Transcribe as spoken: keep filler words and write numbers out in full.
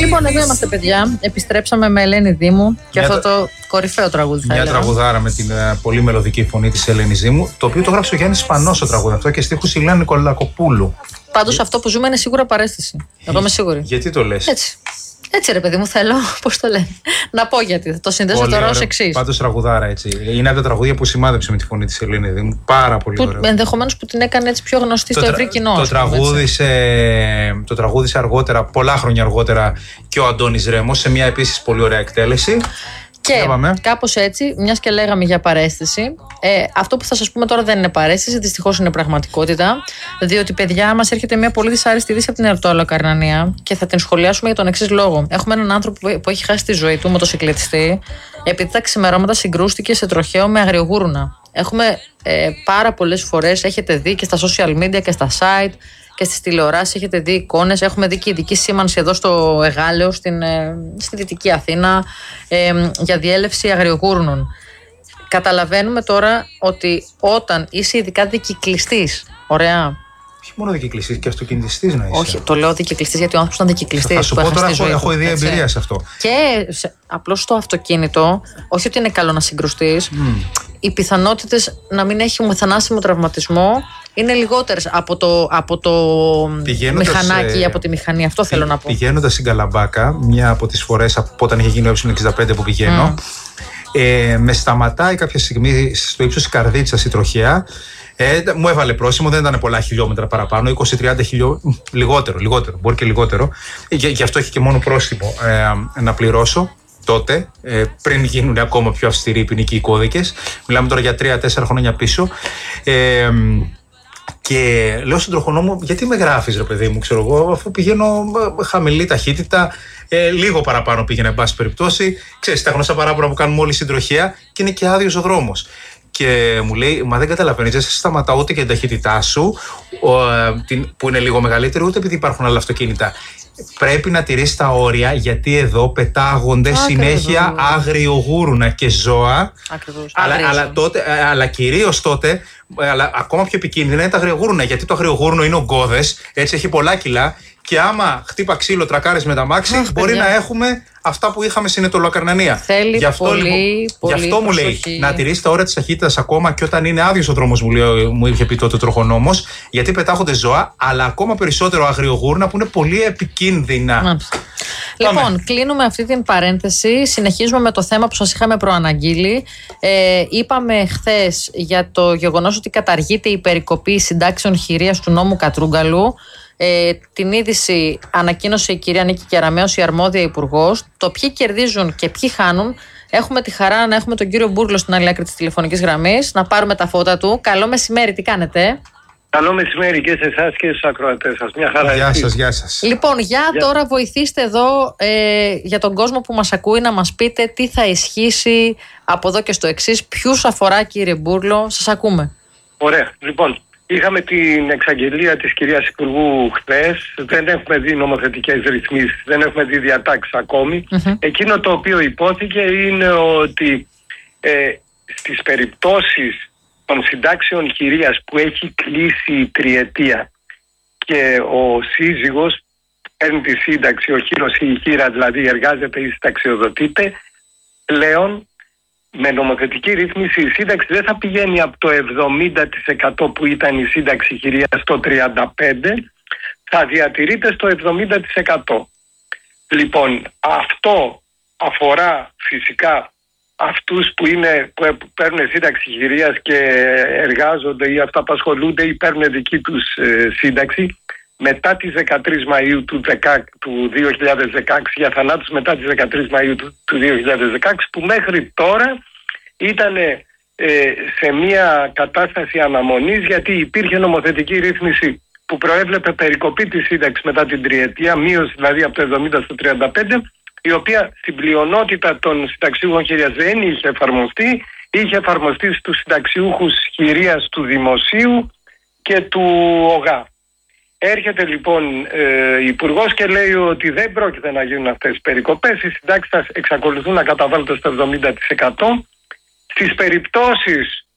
Λοιπόν, εδώ είμαστε, παιδιά. Επιστρέψαμε με Ελένη Δήμου και μια αυτό το κορυφαίο τραγούδι. Θα μια έλεγα. τραγουδάρα με την uh, πολύ μελωδική φωνή της Ελένης Δήμου, το οποίο το γράψε ο Γιάννης Σπανός το τραγούδι αυτό και στίχους Ηλία Νικολακοπούλου. Πάντως αυτό που ζούμε είναι σίγουρα παρέστηση. Εγώ είμαι σίγουρη. Γιατί το λες? Έτσι. Έτσι, ρε παιδί μου, θέλω. Πώς το λένε. Να πω γιατί. Θα το συνδέσω τώρα ως εξής. Πάντως τραγουδάρα, έτσι. Είναι από τα τραγούδια που σημάδεψε με τη φωνή της Ελένης Δήμου. Πάρα πολύ ωραίο. Ενδεχομένως που την έκανε έτσι πιο γνωστή στο ευρύ κοινό. Το, τραγούδισε, το τραγούδισε αργότερα, πολλά χρόνια αργότερα, και ο Αντώνης Ρέμος σε μια επίσης πολύ ωραία εκτέλεση. Και κάπως έτσι, μιας και λέγαμε για παρέστηση, ε, αυτό που θα σας πούμε τώρα δεν είναι παρέστηση, δυστυχώς είναι πραγματικότητα. Διότι, παιδιά, μας έρχεται μια πολύ δυσάρεστη είδηση από την Αρτοαλοκαρνανία και θα την σχολιάσουμε για τον εξής λόγο. Έχουμε έναν άνθρωπο που έχει χάσει τη ζωή του, μοτοσυκλετιστή, επειδή τα ξημερώματα συγκρούστηκε σε τροχαίο με αγριογούρουνα. Έχουμε ε, πάρα πολλές φορές, έχετε δει και στα social media και στα site και στις τηλεοράσεις, έχετε δει εικόνες. Έχουμε δει και ειδική σήμανση εδώ στο Εγάλεο, στην, ε, στη Δυτική Αθήνα, ε, για διέλευση αγριογούρνων. Καταλαβαίνουμε τώρα ότι όταν είσαι ειδικά δικυκλιστής, ωραία. Όχι μόνο δικυκλιστής, και αυτοκινητιστής να είσαι. Όχι, το λέω δικυκλιστής γιατί ο άνθρωπος ήταν δικυκλιστής. Θα σου πω τώρα, έχω, έχω ιδέα εμπειρία σε αυτό. Και απλώς στο αυτοκίνητο, όχι ότι είναι καλό να συγκρουστείς, mm. οι πιθανότητες να μην έχει θανάσιμο τραυματισμό είναι λιγότερες από το, από το μηχανάκι ή από τη μηχανή. Αυτό θέλω να πω. Πηγαίνοντας στην Καλαμπάκα, μια από τις φορές από όταν είχε γίνει ο ε εξήντα πέντε που πηγαίνω, mm. ε, με σταματάει κάποια στιγμή στο ύψος της Καρδίτσας η τροχέα. Ε, μου έβαλε πρόσημο, δεν ήταν πολλά χιλιόμετρα παραπάνω, είκοσι με τριάντα χιλιόμετρα, λιγότερο, λιγότερο, μπορεί και λιγότερο. Γι' γι' αυτό έχει και μόνο πρόσημο ε, να πληρώσω τότε, ε, πριν γίνουν ακόμα πιο αυστηροί οι ποινικοί κώδικες. Μιλάμε τώρα για τρία τέσσερα χρόνια πίσω. Ε, και λέω στον τροχονόμο, γιατί με γράφεις, ρε παιδί μου, ξέρω εγώ, αφού πηγαίνω χαμηλή ταχύτητα, ε, λίγο παραπάνω πήγαινε, εν πάση περιπτώσει. Ξέρεις, τα γνωστά παράπονα που κάνουμε όλοι στην τροχέα, και είναι και άδειος ο δρόμος. Και μου λέει, μα δεν καταλαβαίνεις, δεν σε σταματάω ούτε και την ταχύτητά σου, που είναι λίγο μεγαλύτερη, ούτε επειδή υπάρχουν άλλα αυτοκίνητα. Πρέπει να τηρείς τα όρια, γιατί εδώ πετάγονται Ακριβώς. συνέχεια αγριογούρουνα και ζώα. Ακριβώς. Αλλά, αλλά, τότε, αλλά κυρίως τότε, αλλά ακόμα πιο επικίνδυνα είναι τα αγριογούρουνα, γιατί το αγριογούρνο είναι ογκώδες, έτσι έχει πολλά κιλά. Και άμα χτύπα ξύλο, τρακάρεις με τα μάξι, Αχ, μπορεί παιδιά. να έχουμε αυτά που είχαμε στην Αρτοαλοκαρνανία. Θέλει γι' αυτό, πολύ, λοιπόν, πολύ γι' αυτό μου λέει να τηρείς τα όρια της ταχύτητας ακόμα και όταν είναι άδειος ο δρόμος, μου, λέει, μου είχε πει τότε ο τροχονόμος, γιατί πετάχονται ζώα, αλλά ακόμα περισσότερο αγριογούρνα που είναι πολύ επικίνδυνα. Μάλιστα. Λοιπόν, κλείνουμε αυτή την παρένθεση. Συνεχίζουμε με το θέμα που σας είχαμε προαναγγείλει. Ε, είπαμε χθες για το γεγονός ότι καταργείται η περικοπή συντάξεων χειρίας του νόμου Κατρούγκαλου. Ε, την είδηση ανακοίνωσε η κυρία Νίκη Κεραμέως, η αρμόδια υπουργός. Το ποιοι κερδίζουν και ποιοι χάνουν, έχουμε τη χαρά να έχουμε τον κύριο Μπούρλο στην άλλη άκρη της τηλεφωνικής γραμμής, να πάρουμε τα φώτα του. Καλό μεσημέρι, τι κάνετε? Καλό μεσημέρι και σε εσάς και στους ακροατές σας. Μια χαρά. Γεια σας, γεια σας. Λοιπόν, για, για τώρα βοηθήστε εδώ ε, για τον κόσμο που μας ακούει να μας πείτε τι θα ισχύσει από εδώ και στο εξής. Ποιους αφορά, κύριε Μπούρλο, σας ακούμε. Ωραία. Λοιπόν, είχαμε την εξαγγελία της κυρίας Υπουργού χθες. Δεν έχουμε δει νομοθετικές ρυθμίσεις, δεν έχουμε δει διατάξεις ακόμη. Mm-hmm. Εκείνο το οποίο υπόθηκε είναι ότι ε, στις περιπτώσεις των συντάξεων χειρίας που έχει κλείσει η τριετία και ο σύζυγος παίρνει τη σύνταξη, ο χείρος ή η χείρα δηλαδή εργάζεται ή συνταξιοδοτείται, πλέον με νομοθετική ρύθμιση η σύνταξη δεν θα πηγαίνει από το εβδομήντα τοις εκατό που ήταν η σύνταξη χειρίας στο τριάντα πέντε τοις εκατό, θα διατηρείται στο εβδομήντα τοις εκατό. Λοιπόν, αυτό αφορά φυσικά αυτούς που, είναι, που παίρνουν σύνταξη χειρίας και εργάζονται ή αυταπασχολούνται ή παίρνουν δική τους ε, σύνταξη μετά τις δεκατρείς Μαΐου του, του δύο χιλιάδες δεκαέξι, για θανάτους μετά τις δεκατρείς Μαΐου του, του δύο χιλιάδες δεκαέξι, που μέχρι τώρα ήταν ε, σε μια κατάσταση αναμονής, γιατί υπήρχε νομοθετική ρύθμιση που προέβλεπε περικοπή της σύνταξης μετά την τριετία, μείωση δηλαδή από το εβδομήντα στο τριάντα πέντε, η οποία στην πλειονότητα των συνταξιούχων χειρίας δεν είχε εφαρμοστεί, είχε εφαρμοστεί στους συνταξιούχους χειρίας του Δημοσίου και του ΟΓΑ. Έρχεται λοιπόν ε, υπουργός και λέει ότι δεν πρόκειται να γίνουν αυτές οι περικοπές, οι συντάξεις θα εξακολουθούν να καταβάλλονται στο εβδομήντα τοις εκατό. Στις περιπτώσεις